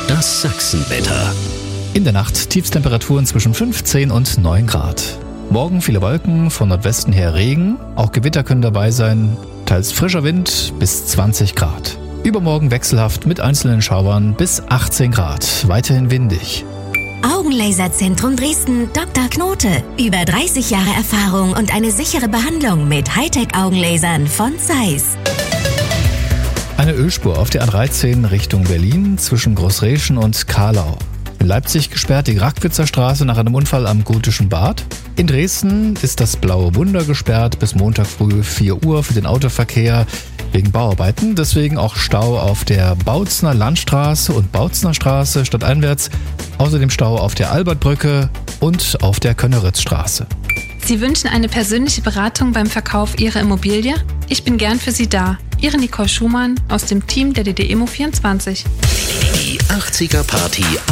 Das Sachsenwetter. In der Nacht Tiefstemperaturen zwischen 15 und 9 Grad. Morgen viele Wolken, von Nordwesten her Regen. Auch Gewitter können dabei sein. Teils frischer Wind bis 20 Grad. Übermorgen wechselhaft mit einzelnen Schauern bis 18 Grad. Weiterhin windig. Augenlaserzentrum Dresden Dr. Knote. Über 30 Jahre Erfahrung und eine sichere Behandlung mit Hightech-Augenlasern von Zeiss. Eine Ölspur auf der A13 Richtung Berlin zwischen Großreschen und Kahlau. In Leipzig gesperrt die Grackwitzer Straße nach einem Unfall am Gotischen Bad. In Dresden ist das Blaue Wunder gesperrt bis Montag früh 4 Uhr für den Autoverkehr wegen Bauarbeiten. Deswegen auch Stau auf der Bautzner Landstraße und Bautzner Straße stadteinwärts. Außerdem Stau auf der Albertbrücke und auf der Könneritzstraße. Sie wünschen eine persönliche Beratung beim Verkauf Ihrer Immobilie? Ich bin gern für Sie da. Ihre Nicole Schumann aus dem Team der DD Immo24. Die 80er Party